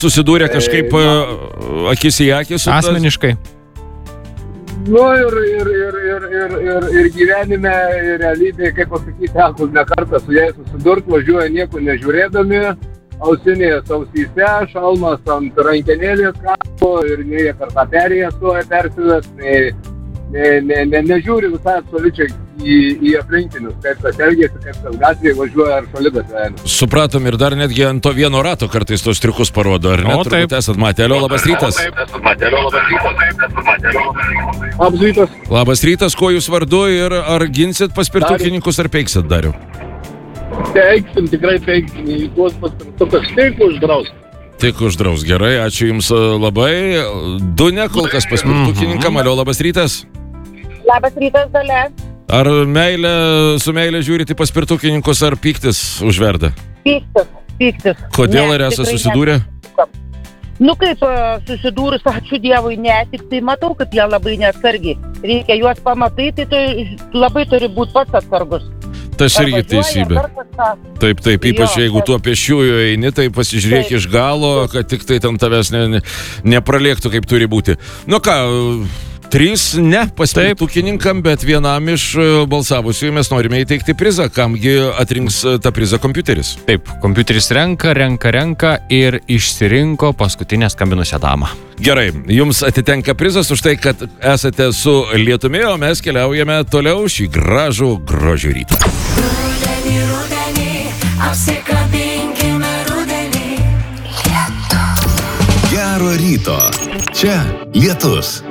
Susidūrė kažkaip akis į akį su asmeniškai. Nu ir gyvenime, ir realybėje, kaip pasakyti, teko ne kartą su jais susidurt, važiuoja nieko nežiūrėdami, ausinės ausyse, šalmas ant rankenėlės kapo ir jie per tą perėją stoja persivės, nežiūri visai absoliučiai į aplinkinius, kaip tas elgėsi, kaip tas gatvėje važiuoja ar šaligatvėje. Supratom ir dar netgi ant to vieno rato kartais tos triukus parodo, ar ne? Turbūt esat matę. Alio, labas rytas. Labas rytas. Labas rytas, kuo jūs vardu ir ar ginsit paspirtukininkus ar peiksit, Dariau? Peiksim, tikrai peiksim, į tuos paspirtukus tik uždraus. Tik uždraus, gerai, ačiū Jums labai. Dune kol kas paspirtukininkam, Alio, labas rytas. Labas rytas, Dalia. Ar su meilė žiūrite paspirtukininkus, ar pyktis užverda? Pyktis. Kodėl, ar esate susidūrę? Nu kaip susidūrus, ačiū Dievui, ne, tik tai matau, kad jie labai neatsargiai. Reikia juos pamatyti, tai labai turi būti pats atsargus. Tas irgi teisybė. Taip, ypač jeigu tuo pėsčiųjų eini, tai pasižiūrėk iš galo, kad tik tai ten tavęs nepralėktų, kaip turi būti. Nu ką, 3 ne paspirtukininkam, bet vienam iš balsavusiųjų mes norime įteikti prizą, kamgi atrinks tą prizą kompiuteris. Taip, kompiuteris renka ir išsirinko paskutinę skambinusią damą. Gerai, jums atitenka prizas už tai, kad esate su lietumi, o mes keliaujame toliau šį gražų grožio rytą. Rudenį, apsikabinkime rudenį. Lietu. Gero ryto. Čia lietus.